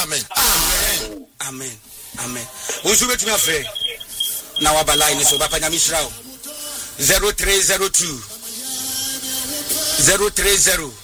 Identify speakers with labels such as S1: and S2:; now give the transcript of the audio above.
S1: Amen.
S2: Amen. Amen. Amen. Unsube tumi afre. Na wabala ini so ba panya mishrao. 0302 030